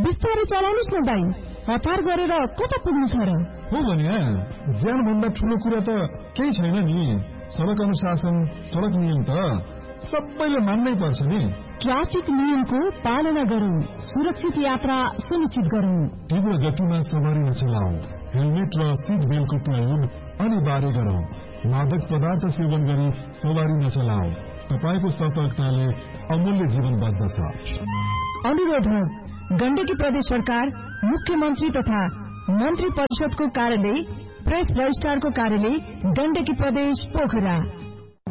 बिस्तारै चलाउनुस् न दाइ, हतार गरेर कता पुग्नु छ र? हो भने ज्यान भन्दा ठूलो कुरा त केही छैन नि। सडक अनुशासन, सडक नियम त सबैले मान्नै पर्छ नि। ट्राफिक नियमको पालना गरौं, सुरक्षित यात्रा सुनिश्चित गरौं। तीव्र गतिमा सवारी नचलाऊ, हेलमेट र सीट बेल्टको प्रयोग अनिवार्य गरौं। मादक पदार्थ सेवन गरी सवारी नचलाऊ, तपाईको सतर्कताले अमूल्य जीवन बच्दछ। अनुरोध, गण्डकी प्रदेश सरकार, मुख्यमन्त्री तथा मन्त्री परिषदको कार्यालय, प्रेस रजिस्ट्रारको कार्यालय, गण्डकी प्रदेश पोखरा।